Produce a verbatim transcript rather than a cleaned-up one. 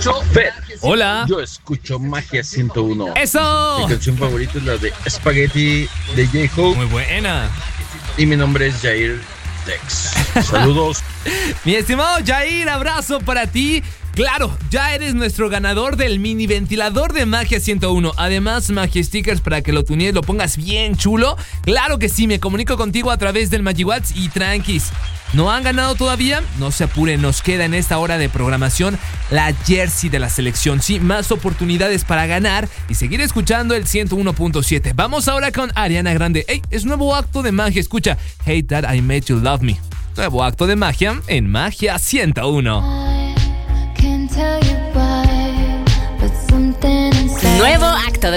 escucho Fer. Hola. Yo escucho Magia ciento uno. ¡Eso! Mi canción favorita es la de Spaghetti de J-Hope. Muy buena. Y mi nombre es Jair Dex. Saludos. Mi estimado Jair, abrazo para ti. Claro, ya eres nuestro ganador del mini ventilador de Magia ciento uno. Además, Magia Stickers para que lo tunees, lo pongas bien chulo. Claro que sí, me comunico contigo a través del MagiWatts y tranquis. ¿No han ganado todavía? No se apuren, nos queda en esta hora de programación la jersey de la selección. Sí, más oportunidades para ganar y seguir escuchando el ciento uno punto siete. Vamos ahora con Ariana Grande. Hey, es nuevo acto de magia. Escucha, Hate That I Made You Love Me. Nuevo acto de magia en Magia ciento uno. Nuevo acto